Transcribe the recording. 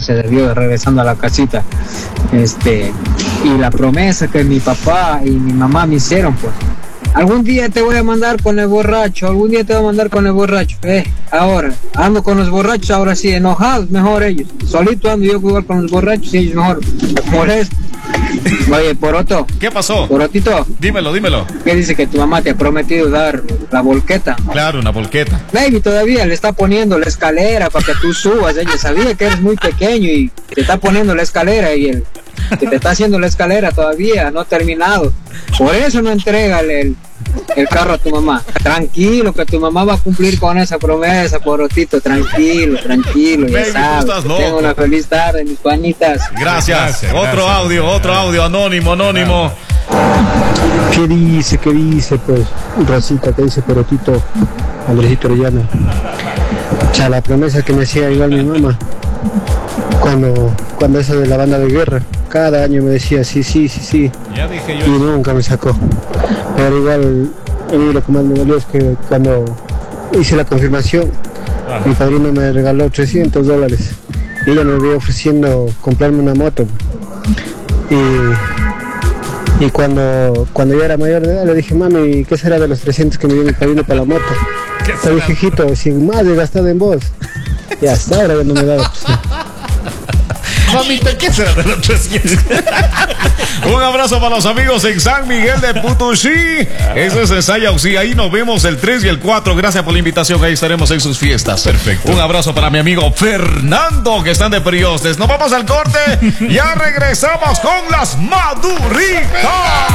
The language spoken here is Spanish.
se debió regresando a la casita. Y la promesa que mi papá y mi mamá me hicieron, pues, algún día te voy a mandar con el borracho, ahora, ando con los borrachos, ahora sí, enojados, mejor ellos. Solito ando yo igual con los borrachos y ellos mejor molesto. Oye, Poroto. ¿Qué pasó? Porotito. Dímelo. ¿Qué dice que tu mamá te ha prometido dar la volqueta? Claro, una volqueta. Baby, todavía le está poniendo la escalera para que tú subas. Ella sabía que eres muy pequeño y te está poniendo la escalera y él que te está haciendo la escalera todavía, no ha terminado. Por eso no entrega el carro a tu mamá. Tranquilo, que tu mamá va a cumplir con esa promesa, Porotito. Tranquilo, ya sabes. Tengo una feliz tarde, mis panitas. Gracias. Otro audio, anónimo. ¿Qué dice? Pues, Rosita, ¿qué dice Porotito? Andresito Orellana. La promesa que me hacía igual mi mamá. Cuando eso de la banda de guerra, cada año me decía sí. Ya dije yo. Y nunca me sacó. Pero igual, a mí lo que más me dolió es que cuando hice la confirmación, mi padrino me regaló $300. Y ella me había ofreciendo comprarme una moto. Y cuando yo era mayor de edad le dije, mami, ¿qué será de los 300 que me dio mi padrino para la moto? Le dije, hijito, sin más he gastado en vos. Y hasta ahora ya no me da. Pues, mamita, ¿qué será de los 300? Un abrazo para los amigos en San Miguel de Potosí. Eso es en Sayausí. Ahí nos vemos el 3 y el 4. Gracias por la invitación. Ahí estaremos en sus fiestas. Perfecto. Un abrazo para mi amigo Fernando, que están de Periostes. Nos vamos al corte. Ya regresamos con las Maduritas.